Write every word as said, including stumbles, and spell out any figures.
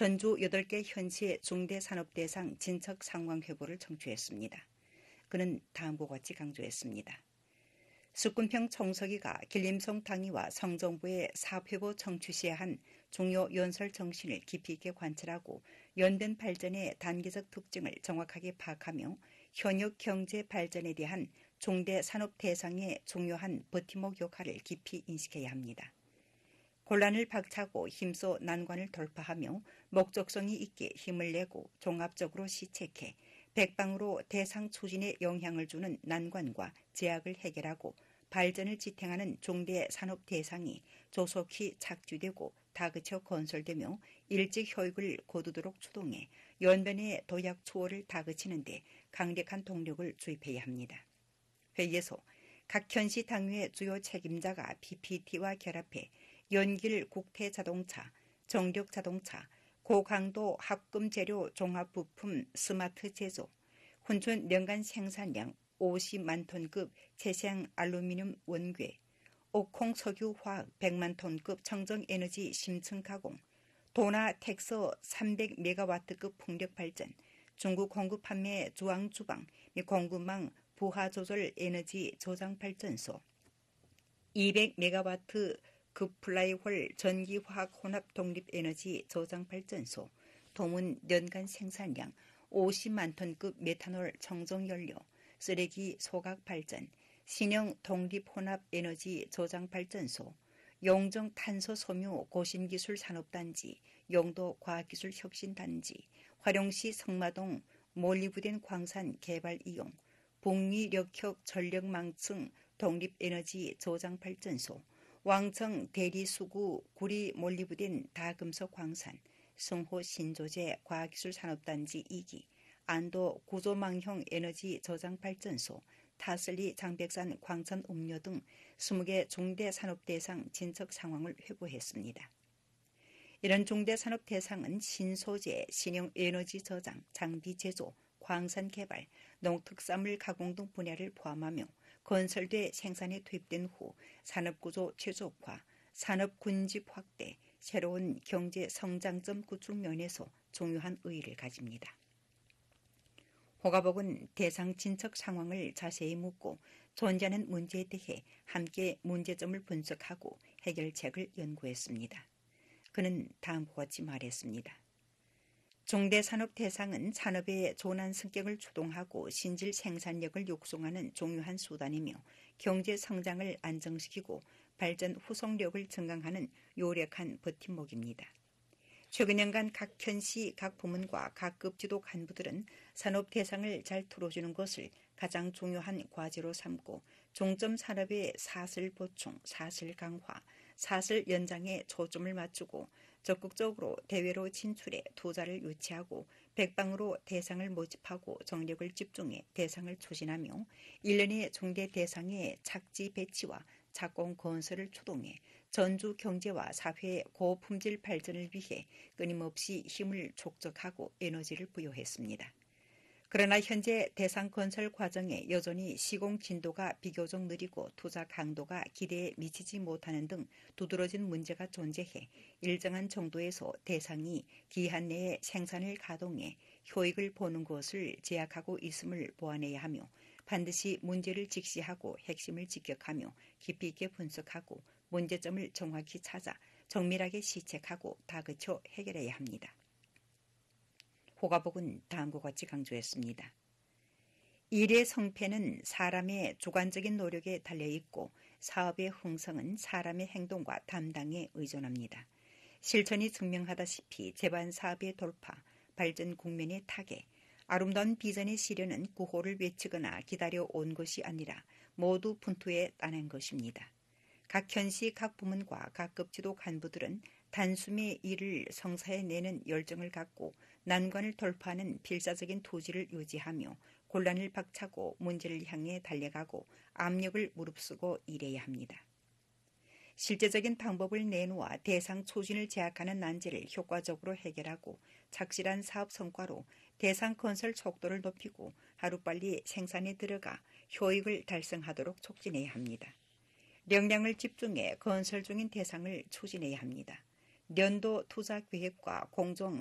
전주 여덟 개 현시의 중대산업대상 진척 상황 회고를 청취했습니다. 그는 다음과 같이 강조했습니다. 숙군평 총서기가 길림성 당위와 성정부의 사업회고 청취 시에 한 중요 연설 정신을 깊이 있게 관찰하고 연변 발전의 단계적 특징을 정확하게 파악하며 현역 경제 발전에 대한 중대 산업 대상의 중요한 버팀목 역할을 깊이 인식해야 합니다. 곤란을 박차고 힘써 난관을 돌파하며 목적성이 있게 힘을 내고 종합적으로 시책해 백방으로 대상 추진에 영향을 주는 난관과 제약을 해결하고 발전을 지탱하는 중대 산업 대상이 조속히 착취되고 다그쳐 건설되며 일찍 효익을 거두도록 추동해 연변의 도약 추월을 다그치는 데 강력한 동력을 주입해야 합니다. 회의에서 각 현시 당위의 주요 책임자가 피피티와 결합해 연길 국태자동차, 정력자동차, 고강도 합금재료 종합부품 스마트 제조, 훈촌 연간 생산량 오십만 톤급 채생 알루미늄 원괴, 옥콩석유화학 백만 톤급 청정에너지 심층 가공, 도나 텍서 삼백 메가와트급 풍력발전, 중국 공급 판매 주황주방 및 공급망 부하조절 에너지 저장발전소, 이백 메가와트 급 플라이홀 전기화학 혼합 독립에너지 저장발전소, 도문 연간 생산량 오십만 톤급 메탄올 청정연료, 쓰레기 소각 발전, 신형 독립혼합에너지 저장발전소, 용정 탄소 섬유 고신기술 산업단지, 용도 과학기술혁신단지, 화룡시 성마동 몰리브덴 광산 개발 이용, 북리력혁 전력망층 독립에너지 저장발전소, 왕청 대리수구 구리 몰리브덴 다금속 광산, 승호 신조제 과학기술 산업단지 이 기, 안도 구조망형 에너지 저장발전소, 타슬리 장백산 광천 음료 등 이십 개 중대산업대상 진척 상황을 회고했습니다. 이런 중대산업대상은 신소재, 신형 에너지 저장, 장비 제조, 광산 개발, 농특산물 가공 등 분야를 포함하며 건설돼 생산에 투입된 후 산업구조 최적화, 산업군집 확대, 새로운 경제 성장점 구축 면에서 중요한 의의를 가집니다. 호가복은 대상 진척 상황을 자세히 묻고 존재하는 문제에 대해 함께 문제점을 분석하고 해결책을 연구했습니다. 그는 다음과 같이 말했습니다. 중대산업 대상은 산업의 조난 성격을 추동하고 신질 생산력을 육성하는 중요한 수단이며 경제 성장을 안정시키고 발전 후속력을 증강하는 요력한 버팀목입니다. 최근 년간 각 현시, 각 부문과 각 급지도 간부들은 산업 대상을 잘 풀어주는 것을 가장 중요한 과제로 삼고 중점 산업의 사슬 보충, 사슬 강화, 사슬 연장에 초점을 맞추고 적극적으로 대외로 진출해 투자를 유치하고 백방으로 대상을 모집하고 정력을 집중해 대상을 추진하며 일련의 중대 대상의 착지 배치와 착공 건설을 추동해 전주 경제와 사회의 고품질 발전을 위해 끊임없이 힘을 촉적하고 에너지를 부여했습니다. 그러나 현재 대상 건설 과정에 여전히 시공 진도가 비교적 느리고 투자 강도가 기대에 미치지 못하는 등 두드러진 문제가 존재해 일정한 정도에서 대상이 기한 내에 생산을 가동해 효익을 보는 것을 제약하고 있음을 보완해야 하며 반드시 문제를 직시하고 핵심을 직격하며 깊이 있게 분석하고 문제점을 정확히 찾아 정밀하게 시책하고 다그쳐 해결해야 합니다. 호가복은 다음과 같이 강조했습니다. 일의 성패는 사람의 주관적인 노력에 달려있고 사업의 흥성은 사람의 행동과 담당에 의존합니다. 실천이 증명하다시피 제반 사업의 돌파, 발전 국면의 타계, 아름다운 비전의 실현은 구호를 외치거나 기다려온 것이 아니라 모두 분투에 따낸 것입니다. 각 현시, 각 부문과 각 급지도 간부들은 단숨에 일을 성사해내는 열정을 갖고 난관을 돌파하는 필사적인 토지를 유지하며 곤란을 박차고 문제를 향해 달려가고 압력을 무릅쓰고 일해야 합니다. 실제적인 방법을 내놓아 대상 추진을 제약하는 난제를 효과적으로 해결하고 착실한 사업 성과로 대상 건설 속도를 높이고 하루빨리 생산에 들어가 효익을 달성하도록 촉진해야 합니다. 역량을 집중해 건설 중인 대상을 추진해야 합니다. 연도 투자 계획과 공정